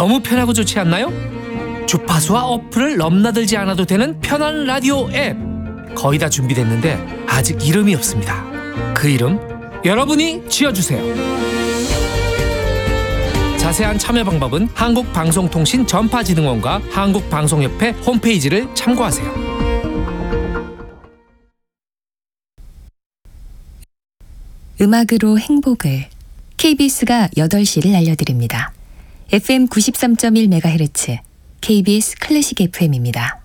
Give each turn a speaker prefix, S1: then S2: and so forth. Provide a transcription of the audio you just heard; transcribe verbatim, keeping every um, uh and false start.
S1: 너무 편하고 좋지 않나요? 주파수와 어플을 넘나들지 않아도 되는 편한 라디오 앱. 거의 다 준비됐는데 아직 이름이 없습니다. 그 이름 여러분이 지어주세요. 자세한 참여 방법은 한국방송통신 전파진흥원과 한국방송협회 홈페이지를 참고하세요.
S2: 음악으로 행복을 케이비에스가 여덟 시를 알려드립니다. 에프엠 구십삼 점 일 메가헤르츠 케이비에스 클래식 에프엠입니다.